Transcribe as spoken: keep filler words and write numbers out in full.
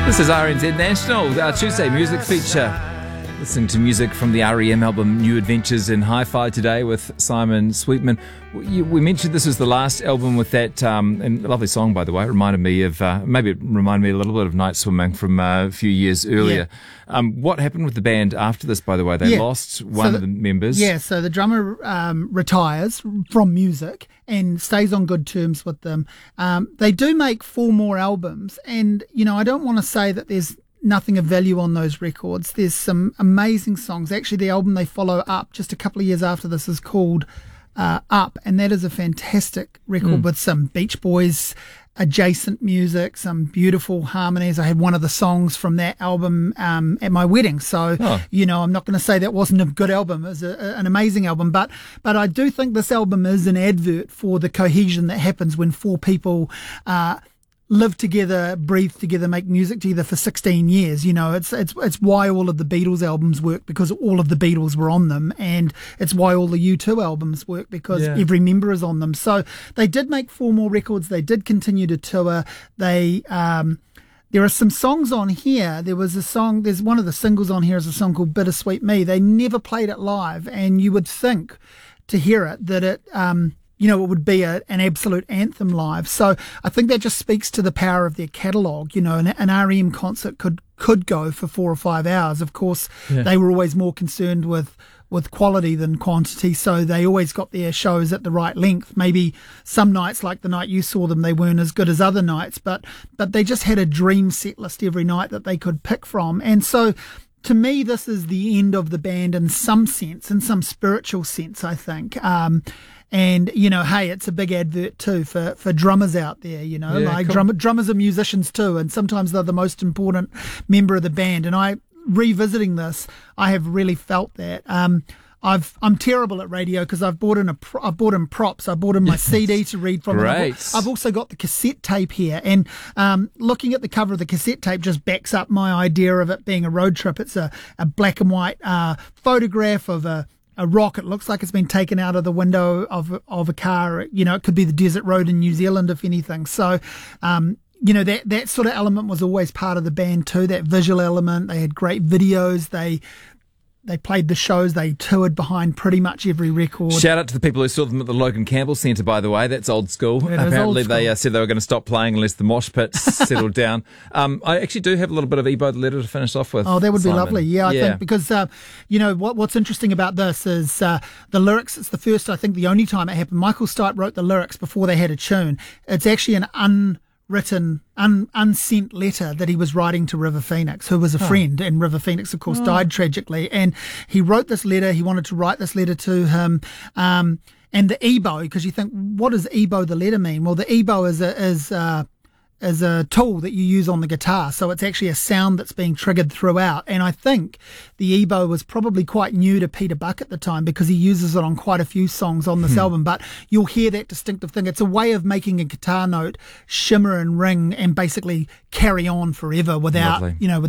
This is R N Z National, our Tuesday music feature. Listening to music from the R E M album New Adventures in Hi-Fi today with Simon Sweetman. We mentioned this was the last album with that, um, and a lovely song, by the way. It reminded me of, uh, maybe it reminded me a little bit of Night Swimming from uh, a few years earlier. Yeah. Um, what happened with the band after this, by the way? They yeah. lost one so the, of the members. Yeah, so the drummer um, retires from music and stays on good terms with them. Um, they do make four more albums, and, you know, I don't want to say that there's nothing of value on those records. There's some amazing songs. Actually, the album they follow up just a couple of years after this is called uh, Up, and that is a fantastic record mm. with some Beach Boys adjacent music, some beautiful harmonies. I had one of the songs from that album um, at my wedding, so oh. you know, I'm not going to say that wasn't a good album. It was a, a, an amazing album, but but I do think this album is an advert for the cohesion that happens when four people uh live together, breathe together, make music together for sixteen years. You know, it's it's it's why all of the Beatles albums work, because all of the Beatles were on them, and it's why all the U two albums work, because yeah. every member is on them. So they did make four more records. They did continue to tour. They um there are some songs on here. There was a song, there's one of the singles on here is a song called Bittersweet Me. They never played it live, and you would think to hear it that it um you know, it would be a, an absolute anthem live. So I think that just speaks to the power of their catalogue. You know, an, an R E M concert could could go for four or five hours. Of course, yeah. they were always more concerned with, with quality than quantity, so they always got their shows at the right length. Maybe some nights, like the night you saw them, they weren't as good as other nights, but but they just had a dream set list every night that they could pick from. And so to me, this is the end of the band in some sense, in some spiritual sense, I think. Um, And, you know, hey, it's a big advert too for, for drummers out there, you know, yeah, like cool. drum, drummers are musicians too. And sometimes they're the most important member of the band. And I, revisiting this, I have really felt that. Um, I've, I'm terrible at radio because I've bought in a, I've bought in props. I bought in my C D to read from. Great. I've, I've also got the cassette tape here, and um, looking at the cover of the cassette tape just backs up my idea of it being a road trip. It's a, a black and white uh, photograph of a, a rock. It looks like it's been taken out of the window of of a car. You know, it could be the desert road in New Zealand, if anything. So, um, you know, that that sort of element was always part of the band too. That visual element. They had great videos. They They played the shows. They toured behind pretty much every record. Shout out to the people who saw them at the Logan Campbell Centre, by the way. That's old school. It Apparently old school. They uh, said they were going to stop playing unless the mosh pits settled down. Um, I actually do have a little bit of Ebo the Letter to finish off with. Oh, that would Simon. be lovely. Yeah, I yeah. think because, uh, you know, what what's interesting about this is uh, the lyrics. It's the first, I think, the only time it happened. Michael Stipe wrote the lyrics before they had a tune. It's actually an un... written, un, unsent letter that he was writing to River Phoenix, who was a oh. friend, and River Phoenix, of course, oh. died tragically. And he wrote this letter. He wanted to write this letter to him. Um, and the Ebo, because you think, what does Ebo the letter mean? Well, the Ebo is a, is uh is a tool that you use on the guitar. So it's actually a sound that's being triggered throughout. And I think the Ebo was probably quite new to Peter Buck at the time, because he uses it on quite a few songs on this hmm. album. But you'll hear that distinctive thing. It's a way of making a guitar note shimmer and ring and basically carry on forever without, Lovely. you know, without